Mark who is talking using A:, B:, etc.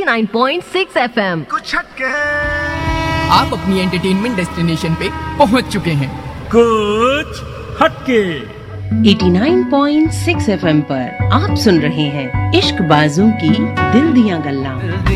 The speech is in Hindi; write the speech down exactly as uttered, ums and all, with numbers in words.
A: Nine point six F M.
B: कुछ हटके
C: आप अपनी एंटरटेनमेंट डेस्टिनेशन पे पहुंच चुके हैं।
D: कुछ हटके
E: eighty nine point six F M पर आप सुन रहे हैं इश्क बाजों की दिल दियां गल्लां।